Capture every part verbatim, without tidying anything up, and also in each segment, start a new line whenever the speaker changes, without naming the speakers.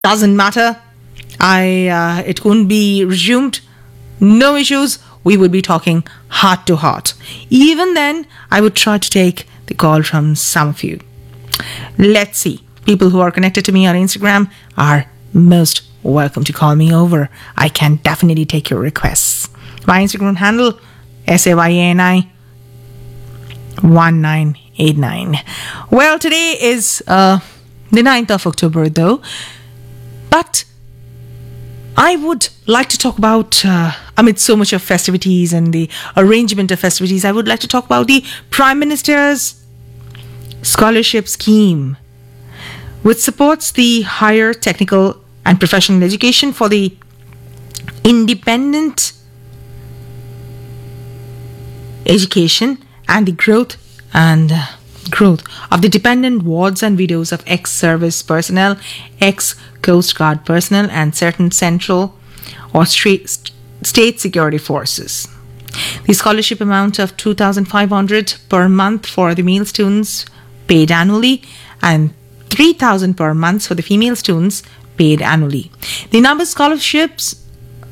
Doesn't matter. I uh, it won't be resumed. No issues. We would be talking heart to heart. Even then, I would try to take the call from some of you. Let's see. People who are connected to me on Instagram are most welcome to call me over. I can definitely take your requests. My Instagram handle, S A Y A N I one nine eight nine. Well, today is uh, the ninth of October, though. But I would like to talk about, uh, amid so much of festivities and the arrangement of festivities, I would like to talk about the Prime Minister's scholarship scheme, which supports the higher technical and professional education for the independent education and the growth and uh, growth of the dependent wards and widows of ex-service personnel, ex-Coast Guard personnel, and certain central or state, state security forces. The scholarship amount of two thousand five hundred dollars per month for the male students paid annually and three thousand dollars per month for the female students paid annually. The number of scholarships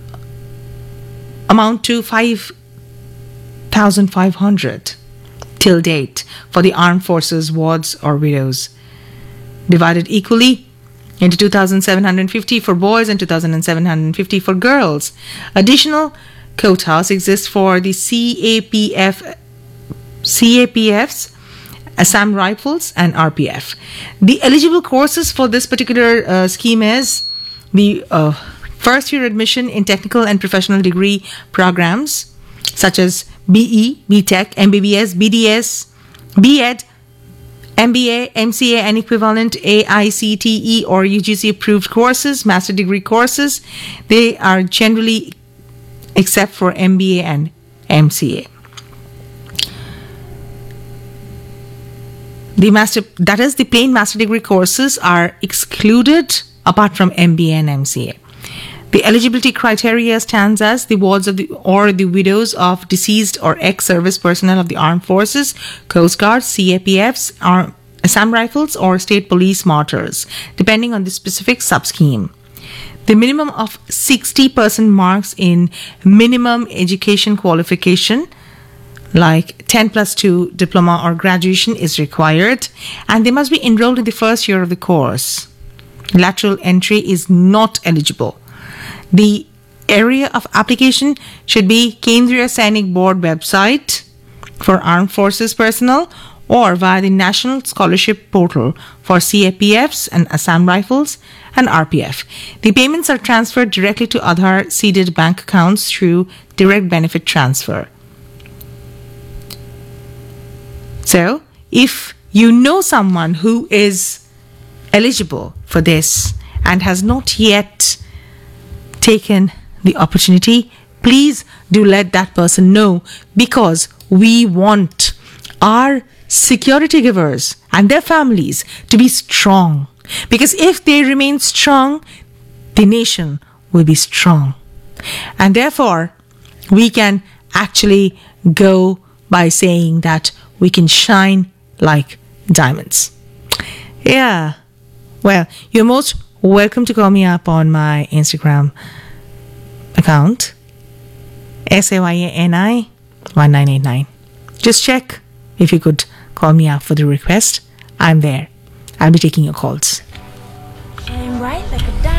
amount to five thousand five hundred till date for the armed forces wards or widows, divided equally into two thousand seven hundred fifty for boys and two thousand seven hundred fifty for girls. Additional quotas exist for the C A P F, C A P Fs, Assam Rifles, and R P F. The eligible courses for this particular uh, scheme is the uh, first year admission in technical and professional degree programs such as B E, B Tech, M B B S, B D S, B Ed, M B A, M C A, and equivalent A I C T E or U G C approved courses, master degree courses. They are generally except for M B A and M C A. The master, that is, the plain master degree courses are excluded apart from M B A and M C A. The eligibility criteria stands as the wards of the or the widows of deceased or ex-service personnel of the armed forces, Coast Guard, C A P Fs, Ar- Assam Rifles, or state police martyrs, depending on the specific sub-scheme. The minimum of sixty percent marks in minimum education qualification, like ten plus two diploma or graduation, is required, and they must be enrolled in the first year of the course. Lateral entry is not eligible. The area of application should be Kendriya Sainik Board website for armed forces personnel or via the National Scholarship Portal for C A P Fs and Assam Rifles and R P F. The payments are transferred directly to Aadhaar seeded bank accounts through direct benefit transfer. So, if you know someone who is eligible for this and has not yet taken the opportunity, please do let that person know, because we want our security givers and their families to be strong. Because if they remain strong, the nation will be strong. And therefore, we can actually go by saying that we can shine like diamonds. Yeah. Well, you're most welcome to call me up on my Instagram account, S A Y A N I one nine eight nine. Just check if you could call me up for the request. I'm there. I'll be taking your calls.
Shine bright like a diamond.